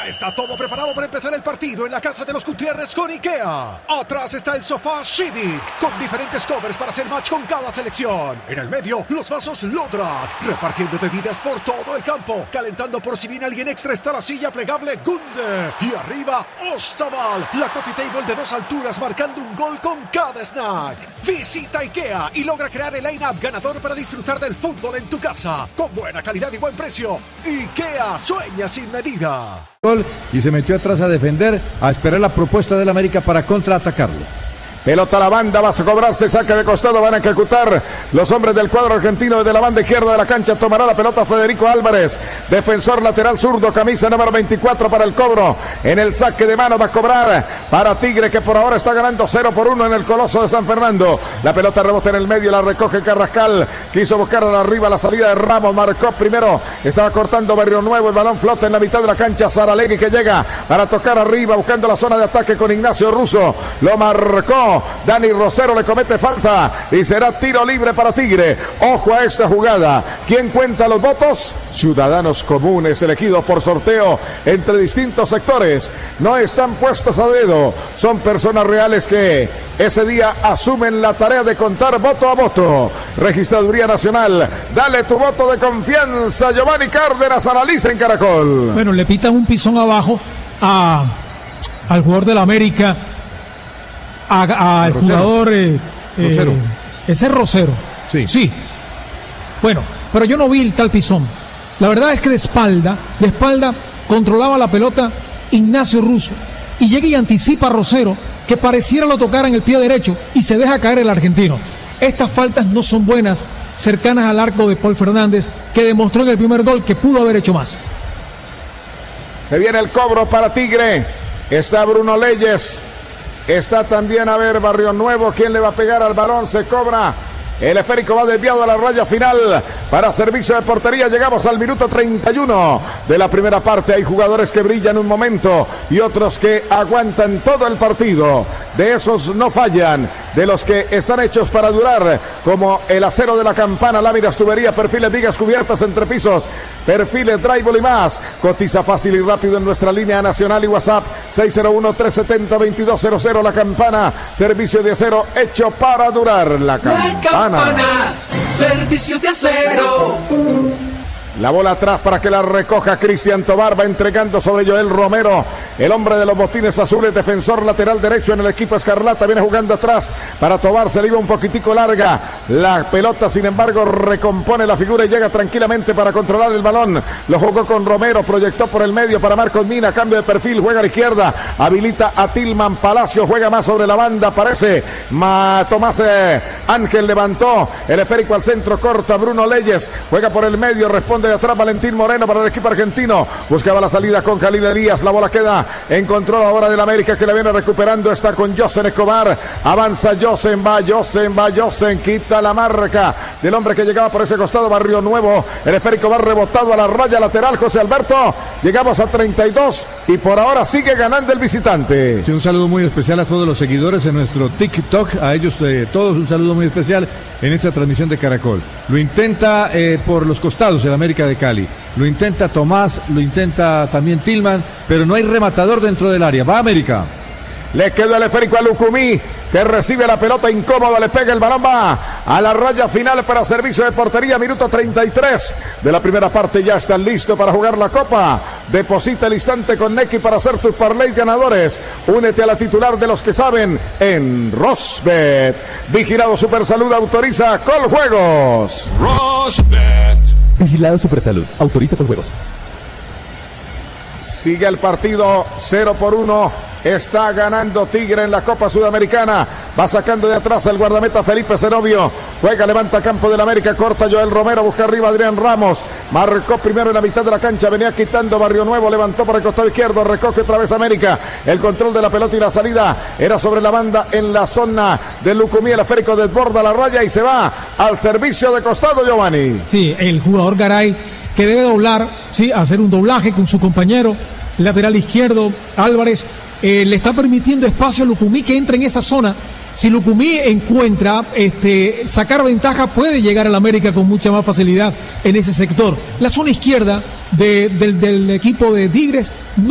Ya está todo preparado para empezar el partido en la casa de los Gutiérrez con IKEA. Atrás está el sofá Civic, con diferentes covers para hacer match con cada selección. En el medio, los vasos Lodrat, repartiendo bebidas por todo el campo. Calentando por si viene alguien extra está la silla plegable Gunde. Y arriba, Ostaval, la coffee table de 2 alturas marcando un gol con cada snack. Visita IKEA y logra crear el line-up ganador para disfrutar del fútbol en tu casa. Con buena calidad y buen precio. IKEA, sueña sin medida. Y se metió atrás a defender, a esperar la propuesta del América para contraatacarlo. Pelota a la banda, va a cobrarse, saque de costado, van a ejecutar los hombres del cuadro argentino desde la banda izquierda de la cancha. Tomará la pelota Federico Álvarez, defensor lateral zurdo, camisa número 24 para el cobro. En el saque de mano va a cobrar para Tigre, que por ahora está ganando 0-1 en el Coloso de San Fernando. La pelota rebota en el medio, la recoge Carrascal, quiso buscar arriba la salida de Ramos, marcó primero, estaba cortando Barrio Nuevo, el balón flota en la mitad de la cancha. Saralegui que llega para tocar arriba, buscando la zona de ataque con Ignacio Russo, lo marcó Dani Rosero, le comete falta y será tiro libre para Tigre. Ojo a esta jugada. ¿Quién cuenta los votos? Ciudadanos comunes elegidos por sorteo entre distintos sectores. No están puestos a dedo. Son personas reales que ese día asumen la tarea de contar voto a voto. Registraduría Nacional. Dale tu voto de confianza. Giovanni Cárdenas analiza en Caracol. Bueno, le pitan un pisón abajo al jugador del América. Al jugador Rosero. Ese es Rosero. Sí. Bueno, pero yo no vi el tal pisón. La verdad es que de espalda controlaba la pelota Ignacio Russo y llega y anticipa a Rosero, que pareciera lo tocar en el pie derecho, y se deja caer el argentino. Estas faltas no son buenas, cercanas al arco de Paul Fernández, que demostró en el primer gol que pudo haber hecho más. Se viene el cobro para Tigre. Está Bruno Leyes. Está también, Barrio Nuevo. ¿Quién le va a pegar al balón? Se cobra. El esférico va desviado a la raya final para servicio de portería. Llegamos al minuto 31 de la primera parte. Hay jugadores que brillan un momento y otros que aguantan todo el partido. De esos no fallan, de los que están hechos para durar, como el acero de la campana, láminas, tuberías, perfiles, vigas, cubiertas, entrepisos, perfiles, drywall y más. Cotiza fácil y rápido en nuestra línea nacional y WhatsApp 601-370-2200. La campana, servicio de acero hecho para durar. La campana. Servicio de acero. La bola atrás para que la recoja Cristian Tobar. Va entregando sobre Joel Romero, el hombre de los botines azules, defensor lateral derecho en el equipo escarlata. Viene jugando atrás para Tobar, se le iba un poquitico larga la pelota, sin embargo recompone la figura y llega tranquilamente para controlar el balón. Lo jugó con Romero, proyectó por el medio para Marcos Mina, cambio de perfil, juega a la izquierda, habilita a Tilman Palacio, juega más sobre la banda, aparece Tomás Ángel, levantó el esférico al centro, corta Bruno Leyes, juega por el medio, responde de atrás Valentín Moreno para el equipo argentino, buscaba la salida con Jalil Elías, la bola queda en control ahora del América, que la viene recuperando, está con Josen Escobar, avanza Josen, va Josen, quita la marca del hombre que llegaba por ese costado, Barrio Nuevo, el esférico va rebotado a la raya lateral, José Alberto, llegamos a 32 y por ahora sigue ganando el visitante. Sí, un saludo muy especial a todos los seguidores en nuestro TikTok, a ellos todos un saludo muy especial en esta transmisión de Caracol. Lo intenta por los costados el América de Cali, lo intenta Tomás, lo intenta también Tilman, pero no hay rematador dentro del área. Va América. Le quedó el esférico a Lucumí, que recibe la pelota incómoda, le pega el balón, va a la raya final para servicio de portería. Minuto 33 de la primera parte, ya están listos para jugar la Copa. Deposita el instante con Nequi para hacer tus parlays ganadores. Únete a la titular de los que saben en Rosbet. Vigilado Supersalud, autoriza Coljuegos. Rosbet. Vigilado Supersalud, autoriza Coljuegos. Sigue el partido 0-1. Está ganando Tigre en la Copa Sudamericana. Va sacando de atrás el guardameta Felipe Zenobio. Juega, levanta campo del América. Corta Joel Romero. Busca arriba Adrián Ramos. Marcó primero en la mitad de la cancha. Venía quitando Barrio Nuevo. Levantó por el costado izquierdo. Recoge otra vez América. El control de la pelota y la salida era sobre la banda en la zona de Lucumí. El esférico desborda la raya y se va al servicio de costado, Giovanni. Sí, el jugador Garay, que debe doblar, sí, hacer un doblaje con su compañero lateral izquierdo Álvarez, le está permitiendo espacio a Lucumí que entra en esa zona. Si Lucumí encuentra sacar ventaja, puede llegar al América con mucha más facilidad en ese sector. La zona izquierda del equipo de Tigres no